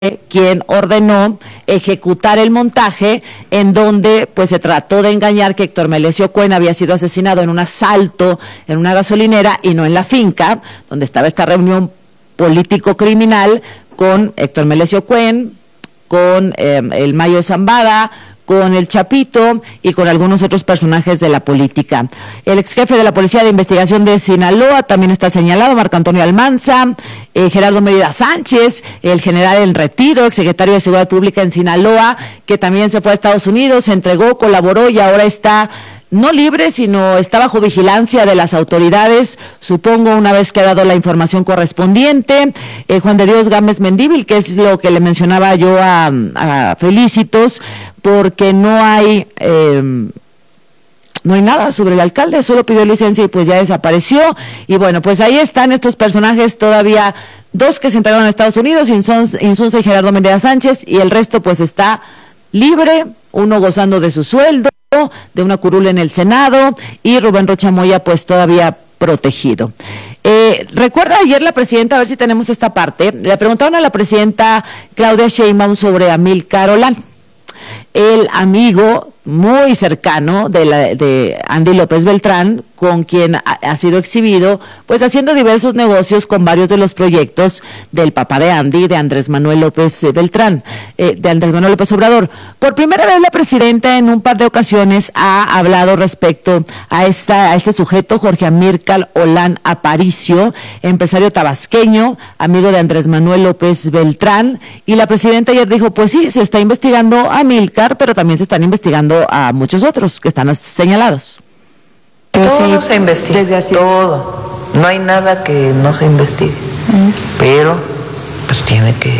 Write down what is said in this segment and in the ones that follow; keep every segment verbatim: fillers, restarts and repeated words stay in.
quien ordenó ejecutar el montaje en donde pues se trató de engañar que Héctor Melesio Cuen había sido asesinado en un asalto en una gasolinera y no en la finca donde estaba esta reunión político-criminal con Héctor Melesio Cuen, con eh, el Mayo Zambada, con el Chapito y con algunos otros personajes de la política. El ex jefe de la Policía de Investigación de Sinaloa también está señalado, Marco Antonio Almanza, eh, Gerardo Mérida Sánchez, el general en retiro, ex secretario de Seguridad Pública en Sinaloa, que también se fue a Estados Unidos, se entregó, colaboró y ahora está no libre, sino está bajo vigilancia de las autoridades, supongo una vez que ha dado la información correspondiente. Eh, Juan de Dios Gámez Mendívil, que es lo que le mencionaba yo a, a Felicitos, porque no hay eh, no hay nada sobre el alcalde, solo pidió licencia y pues ya desapareció. Y bueno, pues ahí están estos personajes todavía, dos que se entregaron a Estados Unidos, Insunza y Gerardo Mérida Sánchez, y el resto pues está libre, uno gozando de su sueldo, de una curul en el Senado, y Rubén Rocha Moya pues todavía protegido. Eh, recuerda ayer la presidenta, a ver si tenemos esta parte, le preguntaron a la presidenta Claudia Sheinbaum sobre Amílcar Olán, el amigo muy cercano de, la, de Andy López Beltrán, con quien ha, ha sido exhibido, pues haciendo diversos negocios con varios de los proyectos del papá de Andy, de Andrés Manuel López Beltrán, eh, de Andrés Manuel López Obrador. Por primera vez la presidenta en un par de ocasiones ha hablado respecto a, esta, a este sujeto, Jorge Amílcar Olán Aparicio, empresario tabasqueño, amigo de Andrés Manuel López Beltrán, y la presidenta ayer dijo, pues sí, se está investigando a Amílcar, pero también se están investigando a muchos otros que están señalados. Todo se investiga, desde así. Todo. No hay nada que no se investigue, uh-huh. Pero pues tiene que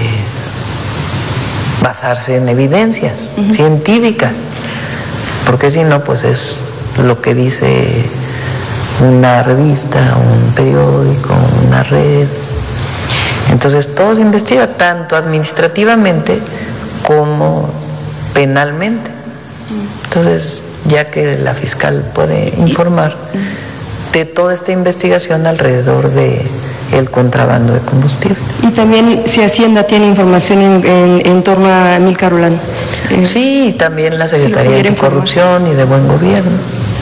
basarse en evidencias uh-huh. científicas, porque si no, pues es lo que dice una revista, un periódico, una red. Entonces todo se investiga, tanto administrativamente como penalmente. Entonces, ya que la fiscal puede informar de toda esta investigación alrededor de el contrabando de combustible. Y también si Hacienda tiene información en, en, en torno a Amílcar Olán. Eh, sí, y también la Secretaría de Corrupción y de Buen Gobierno.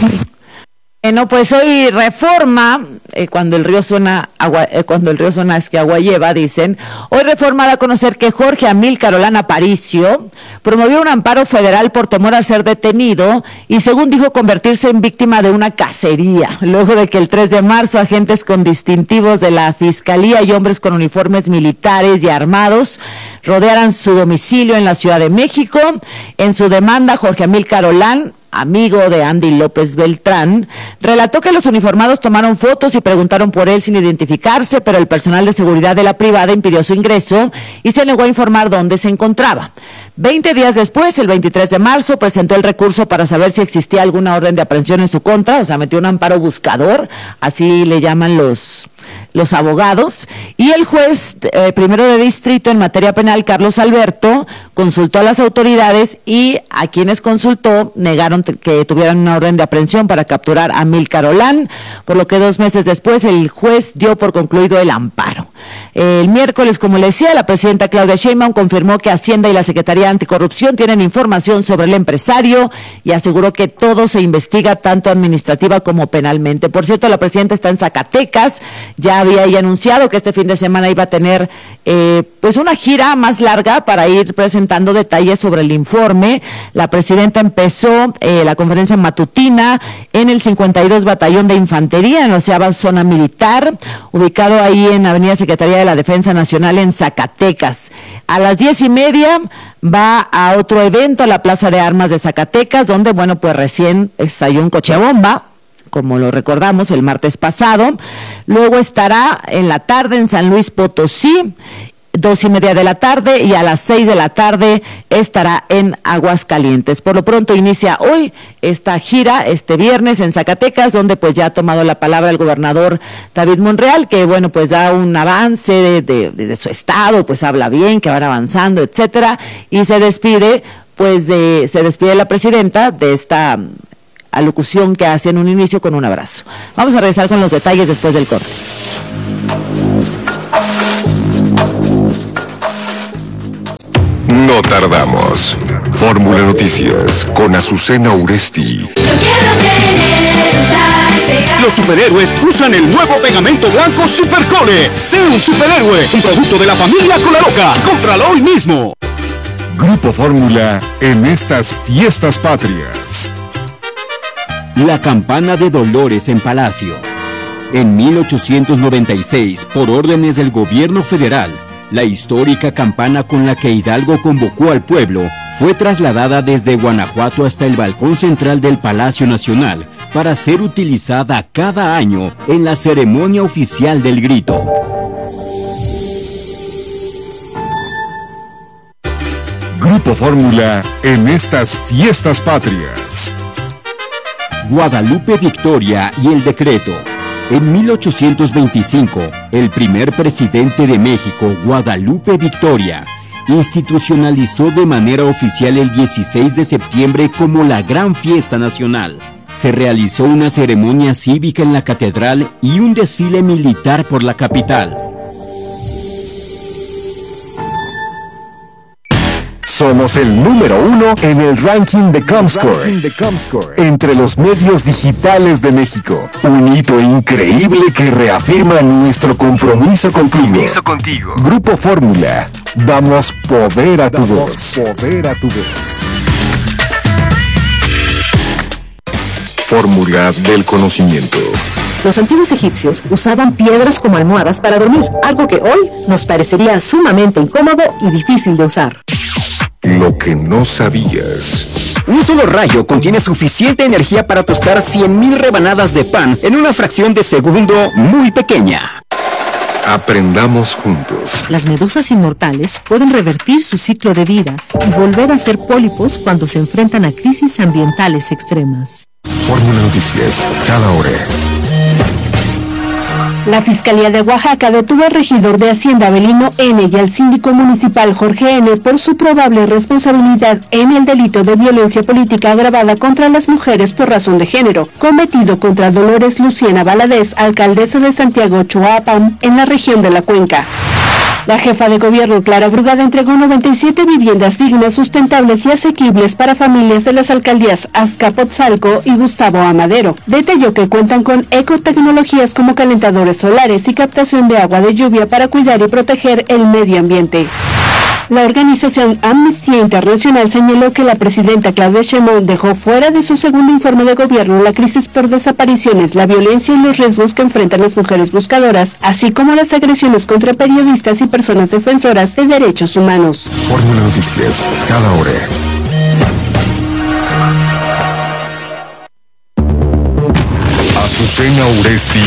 Bueno, pues hoy Reforma, eh, cuando el río suena, agua, eh, cuando el río suena es que agua lleva, dicen, hoy Reforma da a conocer que Jorge Amílcar Olán Aparicio promovió un amparo federal por temor a ser detenido y según dijo convertirse en víctima de una cacería, luego de que el tres de marzo agentes con distintivos de la Fiscalía y hombres con uniformes militares y armados rodearan su domicilio en la Ciudad de México. En su demanda, Jorge Amílcar Olán, amigo de Andy López Beltrán, relató que los uniformados tomaron fotos y preguntaron por él sin identificarse, pero el personal de seguridad de la privada impidió su ingreso y se negó a informar dónde se encontraba. Veinte días después, el veintitrés de marzo, presentó el recurso para saber si existía alguna orden de aprehensión en su contra, o sea, metió un amparo buscador, así le llaman los... los abogados, y el juez eh, primero de distrito en materia penal, Carlos Alberto, consultó a las autoridades y a quienes consultó negaron t- que tuvieran una orden de aprehensión para capturar a Amílcar Olán, por lo que dos meses después el juez dio por concluido el amparo. El miércoles, como le decía, la presidenta Claudia Sheinbaum confirmó que Hacienda y la Secretaría Anticorrupción tienen información sobre el empresario y aseguró que todo se investiga tanto administrativa como penalmente. Por cierto, la presidenta está en Zacatecas, ya había ella anunciado que este fin de semana iba a tener eh, pues una gira más larga para ir presentando detalles sobre el informe. La presidenta empezó eh, la conferencia matutina en el cincuenta y dos Batallón de Infantería, en la onceava Zona Militar, ubicado ahí en Avenida Secretaría de la Defensa Nacional en Zacatecas. A las diez y media va a otro evento a la Plaza de Armas de Zacatecas, donde, bueno, pues recién estalló un coche bomba, como lo recordamos el martes pasado. Luego estará en la tarde en San Luis Potosí, dos y media de la tarde, y a las seis de la tarde estará en Aguascalientes. Por lo pronto inicia hoy esta gira, este viernes en Zacatecas, donde pues ya ha tomado la palabra el gobernador David Monreal, que bueno, pues da un avance de, de, de su estado, pues habla bien, que van avanzando, etcétera, y se despide, pues de, se despide la presidenta de esta alocución que hace en un inicio con un abrazo. Vamos a regresar con los detalles después del corte. No tardamos. Fórmula Noticias con Azucena Uresti. Los superhéroes usan el nuevo pegamento blanco Supercole. Sé un superhéroe, un producto de la familia Colaroca. Cómpralo hoy mismo. Grupo Fórmula en estas fiestas patrias. La campana de Dolores en Palacio. En mil ochocientos noventa y seis, por órdenes del gobierno federal, la histórica campana con la que Hidalgo convocó al pueblo fue trasladada desde Guanajuato hasta el balcón central del Palacio Nacional para ser utilizada cada año en la ceremonia oficial del grito. Grupo Fórmula en estas fiestas patrias. Guadalupe Victoria y el decreto. En mil ochocientos veinticinco, el primer presidente de México, Guadalupe Victoria, institucionalizó de manera oficial el dieciséis de septiembre como la Gran Fiesta Nacional. Se realizó una ceremonia cívica en la catedral y un desfile militar por la capital. Somos el número uno en el ranking de Comscore, entre los medios digitales de México. Un hito increíble que reafirma nuestro compromiso contigo. Compromiso contigo. Grupo Fórmula, damos poder a tu voz. Poder a tu voz. Fórmula del conocimiento. Los antiguos egipcios usaban piedras como almohadas para dormir, algo que hoy nos parecería sumamente incómodo y difícil de usar. Lo que no sabías. Un solo rayo contiene suficiente energía para tostar cien mil rebanadas de pan en una fracción de segundo muy pequeña. Aprendamos juntos. Las medusas inmortales pueden revertir su ciclo de vida y volver a ser pólipos cuando se enfrentan a crisis ambientales extremas. Fórmula Noticias, cada hora. La Fiscalía de Oaxaca detuvo al regidor de Hacienda Avelino N. y al síndico municipal Jorge N. por su probable responsabilidad en el delito de violencia política agravada contra las mujeres por razón de género, cometido contra Dolores Luciana Valadez, alcaldesa de Santiago Choapam, en la región de la Cuenca. La jefa de gobierno, Clara Brugada, entregó noventa y siete viviendas dignas, sustentables y asequibles para familias de las alcaldías Azcapotzalco y Gustavo Amadero. Detalló que cuentan con ecotecnologías como calentadores solares y captación de agua de lluvia para cuidar y proteger el medio ambiente. La organización Amnistía Internacional señaló que la presidenta Claudia Sheinbaum dejó fuera de su segundo informe de gobierno la crisis por desapariciones, la violencia y los riesgos que enfrentan las mujeres buscadoras, así como las agresiones contra periodistas y personas defensoras de derechos humanos. Fórmula Noticias, cada hora. Azucena Uresti